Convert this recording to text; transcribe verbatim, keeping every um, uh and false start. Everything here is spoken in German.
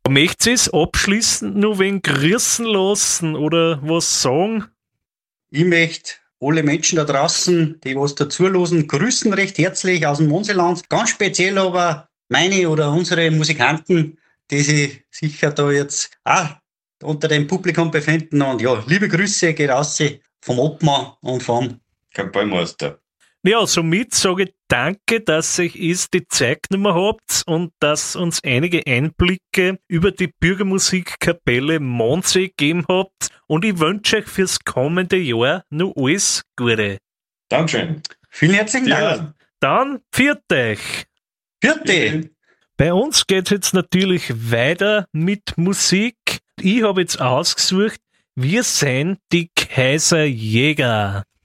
Möchtet ihr es abschließend nur wen grüßen lassen oder was sagen? Ich möchte alle Menschen da draußen, die was dazulosen, grüßen recht herzlich aus dem Monseland. Ganz speziell aber meine oder unsere Musikanten, die sich sicher da jetzt auch unter dem Publikum befinden. Und ja, liebe Grüße geht raus vom Obmann und vom Kapellmeister. Ja, somit sage ich danke, dass ihr es die Zeit genommen habt und dass uns einige Einblicke über die Bürgermusikkapelle Mondsee gegeben habt. Und ich wünsche euch fürs kommende Jahr noch alles Gute. Dankeschön. Vielen herzlichen Dank. Ja. Dann pfiat euch. Vierte. Bei uns geht es jetzt natürlich weiter mit Musik. Ich habe jetzt ausgesucht, wir sind die Kaiserjäger.